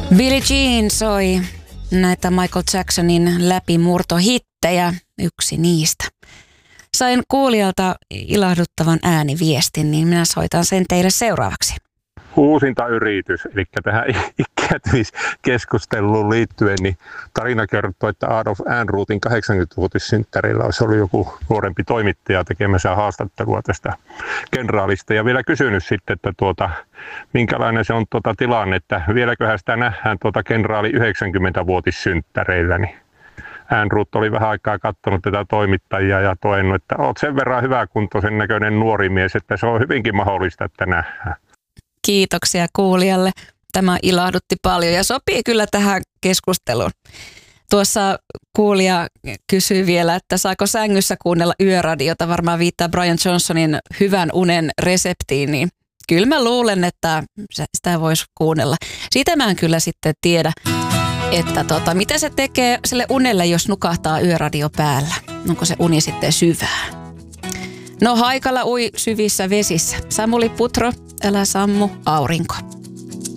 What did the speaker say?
Billie Jean soi näitä Michael Jacksonin läpimurtohittejä, yksi niistä. Sain kuulijalta ilahduttavan ääniviestin, niin minä soitan sen teille seuraavaksi. Uusinta yritys, eli tähän ikääntymiskeskusteluun liittyen, niin tarina kertoo, että Adolf Ehrnroothin 80-vuotissynttärillä olisi ollut joku nuorempi toimittaja tekemässä haastattelua tästä kenraalista. Ja vielä kysynyt sitten, että minkälainen se on tilanne, että vieläköhän sitä nähdään kenraali 90-vuotissynttäreillä. Niin Ehrnrooth oli vähän aikaa katsonut tätä toimittajaa ja toennut, että olet sen verran hyväkuntoisen näköinen nuori mies, että se on hyvinkin mahdollista, että nähdään. Kiitoksia kuulijalle. Tämä ilahdutti paljon ja sopii kyllä tähän keskusteluun. Tuossa kuulija kysyy vielä, että saako sängyssä kuunnella yöradiota, varmaan viittaa Brian Johnsonin hyvän unen reseptiin, niin kyllä mä luulen, että sitä voisi kuunnella. Siitä mä en kyllä sitten tiedä, että mitä se tekee sille unelle, jos nukahtaa yöradio päällä. Onko se uni sitten syvää? No haikalla ui syvissä vesissä. Samuli Putro, älä sammu aurinko.